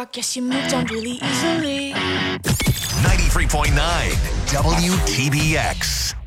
I guess you moved on really easily. 93.9 WTBX.